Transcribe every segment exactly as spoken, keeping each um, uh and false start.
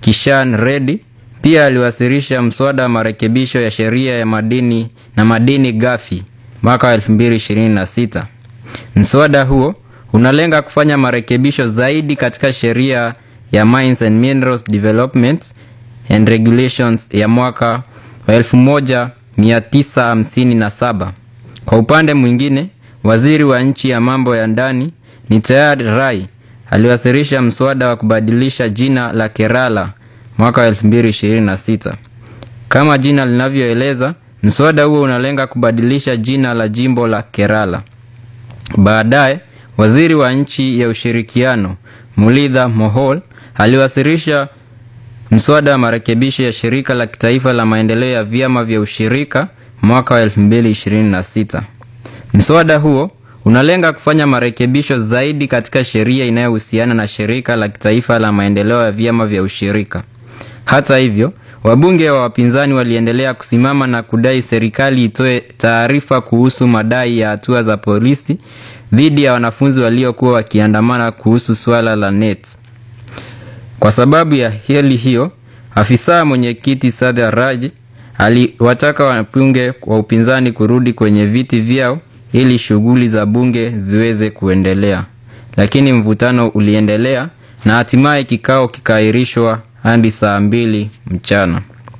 Kishan Reddy pia aliwasilisha mswada wa marekebisho ya sheria ya madini na madini ghafi mwaka wa elfu mbili ishirini na sita. Mswada huo unalenga kufanya marekebisho zaidi katika sheria ya Mines and Minerals Development and Regulations ya mwaka wa elfu moja mia tisa hamsini na saba. Kwa upande mwingine, waziri wa nchi ya mambo ya ndani Nityayad Rai aliwasilisha mswada wa kubadilisha jina la Kerala mwaka wa elfu mbili ishirini na sita. Kama jina linavyoeleza, mswada huo unalenga kubadilisha jina la jimbo la Kerala. Baadaye, waziri wa nchi ya ushirikiano Muridhan Mohan aliwasilisha mswada wa marekebisho ya shirika la kitaifa la maendeleo ya vyama vya ushirika mwaka wa elfu mbili ishirini na sita. Mswada huo unalenga kufanya marekebisho zaidi katika sheria inayohusiana na shirika la kitaifa la maendeleo ya vyama vya ushirika. Hata hivyo, wabunge wa wapinzani waliendelea kusimama na kudai serikali itoe taarifa kuhusu madai ya hatua za polisi dhidi ya wanafunzi waliokuwa wakiandamana kuhusu swala la N E T. Kwa sababu ya hali hiyo, afisa mwenyekiti Sadhya Raj aliwataka wabunge wa upinzani kurudi kwenye viti vyao ili shughuli za bunge ziweze kuendelea. Lakini mvutano uliendelea na hatimaye kikao kikaahirishwa hadi saa mbili mchana.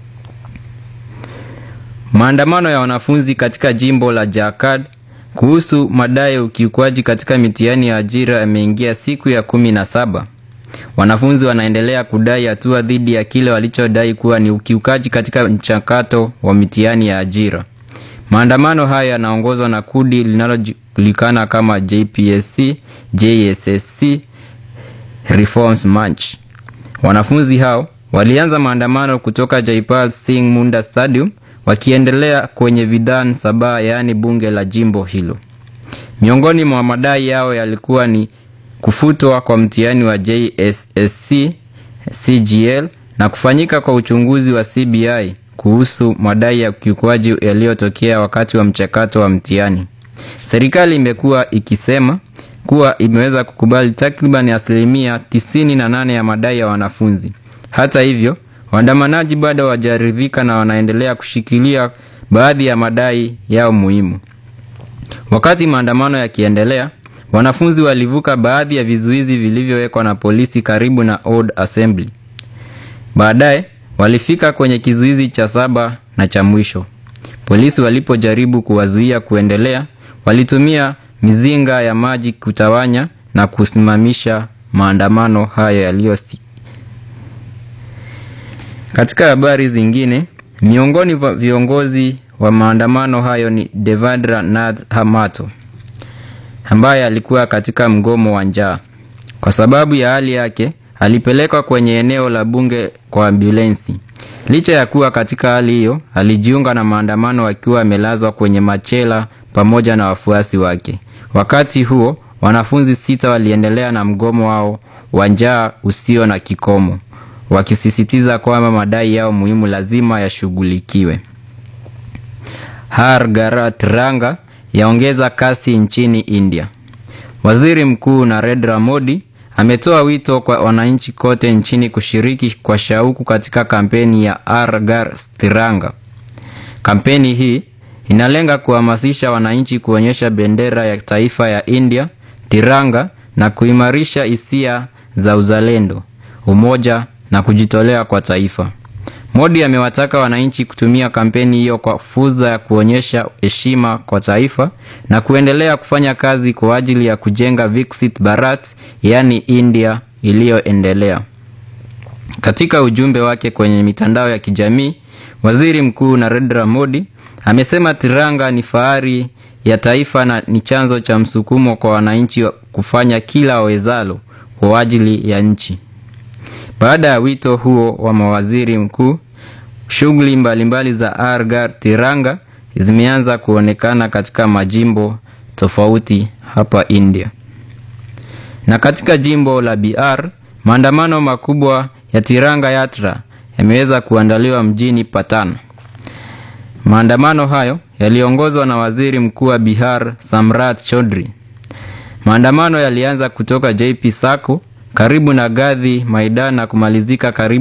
Maandamano ya wanafunzi katika jimbo la Jharkhand kuhusu madai ya ukiukwaji katika mitihani ya ajira yameingia siku ya kumi na saba. Wanafunzi wanaendelea kudai hatua dhidi ya kile walichodai kuwa ni ukiukaji katika mchakato wa mitihani ya ajira. Maandamano haya yanaongozwa na kundi linalojulikana kama J P S C J S S C Reforms March. Wanafunzi hao walianza maandamano kutoka Jaipal Singh Munda Stadium wakiendelea kwenye Vidhan Sabha, yaani bunge la jimbo hilo. Miongoni mwa madai yao yalikuwa ni kufutwa kwa mtihani wa J S S C C G L na kufanyika kwa uchunguzi wa C B I kuhusu madai ya ukiukwaji yaliyotokea wakati wa mchakato wa mtihani. Serikali imekuwa ikisema kuwa imeweza kukubali takriban asilimia tisini na nane ya madai ya wanafunzi. Hata hivyo, waandamanaji bado hawajaridhika na wanaendelea kushikilia baadhi ya madai yao muhimu. Wakati maandamano yakiendelea, wanafunzi walivuka baadhi ya vizuizi vilivyowekwa na polisi karibu na Old Assembly. Baadaye, walifika kwenye kizuizi cha saba na cha mwisho. Polisi walipojaribu kuwazuia kuendelea, walitumia mizinga ya maji kutawanya na kusimamisha maandamano hayo yaliyosi. Katika habari zingine, miongoni mwa viongozi wa maandamano hayo ni Devendra Nath Mahato, ambaye alikuwa katika mgomo wa njaa. Kwa sababu ya hali yake, alipelekwa kwenye eneo la bunge kwa ambulensi. Licha ya kuwa katika hali hiyo, alijiunga na maandamano akiwa amelazwa kwenye machela pamoja na wafuasi wake. Wakati huo, wanafunzi sita waliendelea na mgomo wao wa njaa usio na kikomo, wakisisitiza kwamba madai yao muhimu lazima yashughulikiwe. Har Ghar Tiranga yaongeza kasi nchini India. Waziri Mkuu Narendra Modi ametoa wito kwa wananchi kote nchini kushiriki kwa shauku katika kampeni ya Har Ghar Tiranga. Kampeni hii inalenga kuhamasisha wananchi kuonyesha bendera ya taifa ya India, Tiranga, na kuimarisha hisia za uzalendo, umoja na kujitolea kwa taifa. Modi amewataka wananchi kutumia kampeni hiyo kwa fursa ya kuonyesha heshima kwa taifa na kuendelea kufanya kazi kwa ajili ya kujenga Viksit Bharat, yani India iliyoendelea. Katika ujumbe wake kwenye mitandao ya kijamii, Waziri Mkuu Narendra Modi amesema Tiranga ni fahari ya taifa na ni chanzo cha msukumo kwa wananchi kufanya kila wawezalo kwa ajili ya nchi. Baada ya wito huo wa mawaziri mkuu, shughuli mbalimbali za Har Ghar Tiranga zimeanza kuonekana katika majimbo tofauti hapa India. Na katika jimbo la Bihar, maandamano makubwa ya Tiranga Yatra yameweza kuandaliwa mjini Patan. Maandamano hayo yaliongozwa na Waziri Mkuu wa Bihar Samrat Chaudhary. Maandamano yalianza kutoka J P Sako karibu na Gandhi Maidan na kumalizika karibu